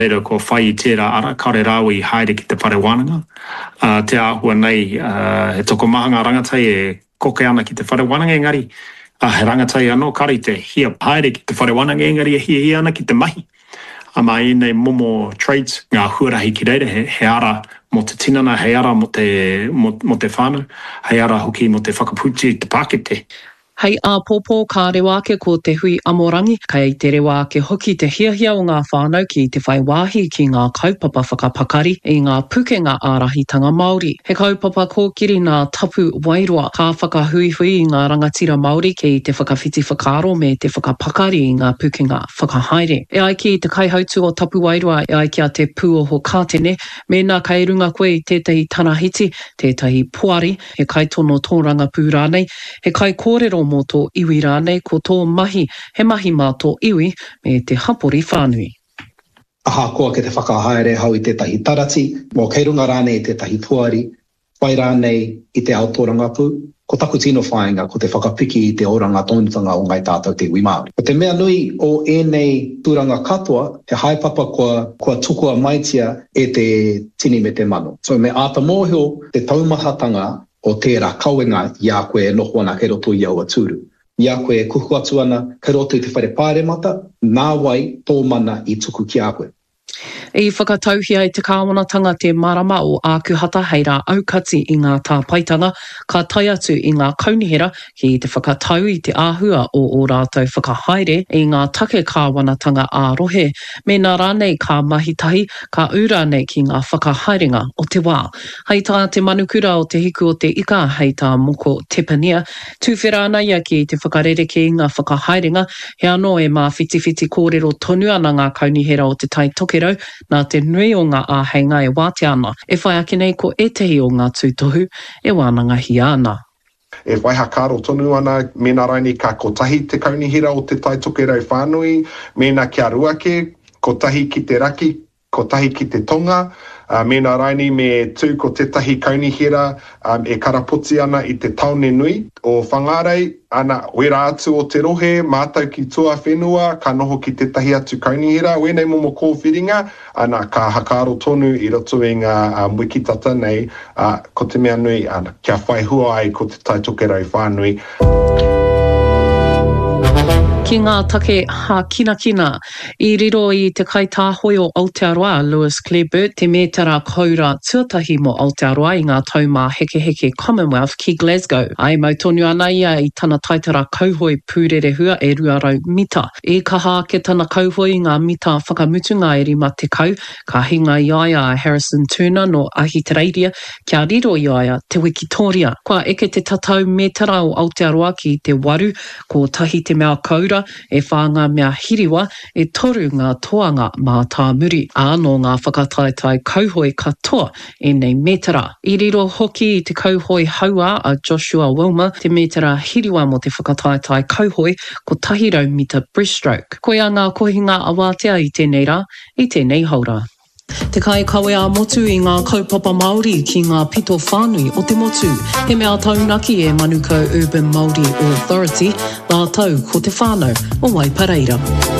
Reira ko whai tērā ara, kare rāwi haere ki te whare wānanga. Te āhua nei, he toko mahanga rangatai e koke ana ki te whare wānanga, engari he rangatai anō kari te hia haere ki te whare wānanga, engari e hia ana ki te mahi. Mai nei momo trades, ngā huarahi ki reira, he ara mo te tinana, he ara mo te whānau, he ara hoki mo te whakaputi te Pākete. Hei a pōpō ka rewa ake ko te hui amorangi, kai te rewa ake hoki te hiahia o ngā whānau ki te whai wāhi ki ngā kaupapa whakapakari i ngā pukenga ārahitanga Māori. He kaupapa kōkiri ngā tapu wairua ka whakahuihui i ngā rangatira Māori ki te whakawhiti whakaaro me te whakapakari i ngā pukenga whakahaere. E ai ki te kaihautu o tapu wairua e ai kia te pūoho kātene, me nā kai runga koe i tētahi tanahiti, tētahi puari, he kai tono tōranga pū rānei, he kai kōrero mō tō iwi rānei ko tō mahi, he mahi mā tō iwi me te hapori whānui. Aha koa ke te whakahaere hau i tētahi tarati, mō kei runga rānei i tētahi puari, whai rānei i te aotoranga pū, ko taku tino whāinga ko te whakapiki i te oranga tonutanga o ngai tātou te iwi Māori. Ko te mea nui o ēnei tūranga katoa, he haepapa kua tukua maitia e te tini me te mano. So me āta mōhio te taumahatanga o tērā kauenga i a koe e noho ana kei roto i aua tūru. I a koe e kuhu atu ana kei roto i te whare pāremata, nā wai tō mana i tuku ki a koe. I whakatauhia i te kāwanatanga te marama o ākuhata hei rā aukati i ngā tāpaitanga, ka tai atu i ngā kaunihera ki te whakatau i te āhua o rātou whakahaere i ngā take kāwanatanga ārohe, me nā rānei ka mahitahi, ka ura nei ki ngā whakahaerenga o te wā. Hei tā te manukura o te hiku o te ika hei tā moko tepania, tūwhera ana ia ki te whakarere ki ngā whakahaerenga, he anō e mā whitiwhiti kōrero tonu ana ngā kaunihera o te tai tokerau, nā te nui o ngā āheinga e wāte ana. E whai ake nei ko etehi o ngā tūtohu, e wānangahi ana. E whai hakaro tonu ana, mena raini ka kotahi te kaunihira o te tai tokerau whānui, mena kia ruake, kotahi ki te raki, kotahi ki te tonga, mena raini me tū ko tētahi kaunihira e karapoti ana i te taone nui o whangarei, ana wera atu o te rohe, mātau ki tua whenua, ka noho ki tētahi atu kaunihira, wenei momo kōwhiringa, ana ka hakaro tonu i roto i ngā wikitata nei, ko te mea nui, ana kia whai hua ai ko te tai tokerau whānui. Ki ngā take hākina, i riro i te kaitāhoi o Aotearoa, Lewis Clareburt, te mētara kaura tuatahi mo Aotearoa i ngā taumā heke Commonwealth ki Glasgow. Ai mau tonu ana ia i tana taitara kauhoi pūrere hua e ruarau mita. E kaha ke tana kauhoi ngā mita whakamutunga e rima te kau, ka hinga i aia Harrison Turner no Ahitereiria, kia riro i aia te Wikitoria. Kua eke te tatau mētara o Aotearoa ki te waru, ko tahi te mea kaura, e whānga mea hiriwa e toru ngā toanga mā tā muri. Anō ngā whakataitai kauhoi katoa e nei mētara. I riro hoki i te kauhoi haua a Joshua Wilmer, te mētara hiriwa mo te whakataitai kauhoi ko tahirau mita breaststroke. Koe a ngā kohinga awātea i tēnei rā, i tēnei haura. Te kai kawe a motu i ngā kaupapa Māori ki ngā pito whānui o te motu. He mea taunaki e Manukau Urban Māori Authority, nā tau ko te whānau o Waipareira.